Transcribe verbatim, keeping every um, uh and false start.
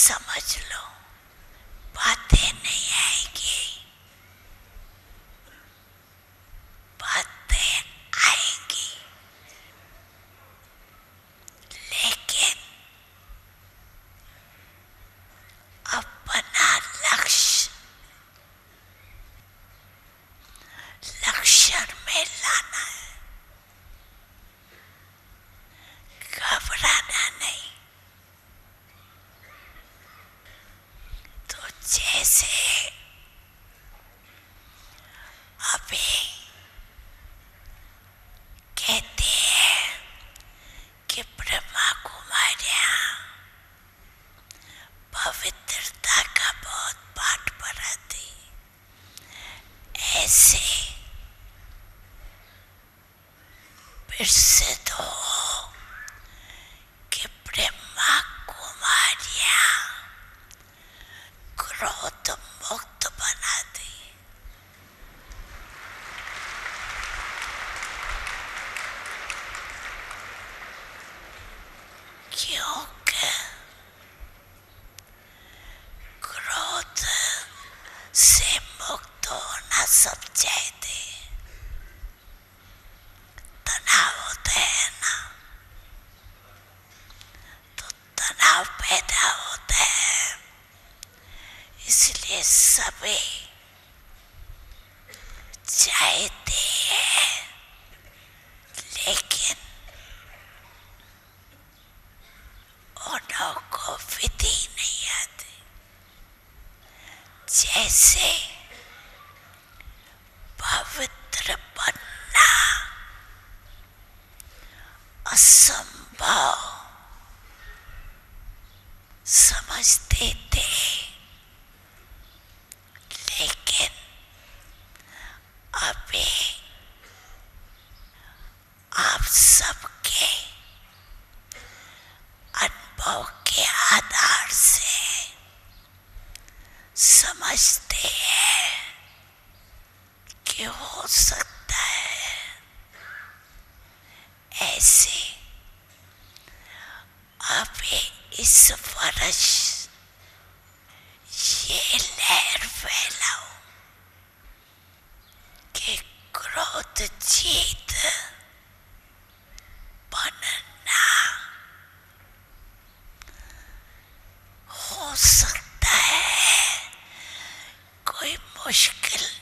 समझ लो, बातें नहीं आएंगी, बातें आएंगी, लेकिन अपना लक्ष्य लक्ष्य में लाना है, घबराना नहीं। तो जैसे अभी कहते हैं कि ब्रह्मा कुमारियां पवित्रता का बहुत पाठ पढ़ाती, ऐसे प्रसिद्ध हो कि ब्रह्मा कुमारियां क्रोध मुक्त बना दी। क्योंकि क्रोध से मुक्त होना सब चाहते, तनाव होता है ना, तो तनाव पैदा होता है, इसलिए सभी चाहते हैं, लेकिन उन्हों को विधि नहीं आती। जैसे पवित्र बनना असंभव समझते थे, लेकिन अभी आप सबके अनुभव के आधार से समझते हैं कि हो सकता है ऐसे। अभी इस वर्ष ये लहर फैलाओ कि क्रोध जीत बनना हो सकता है, कोई मुश्किल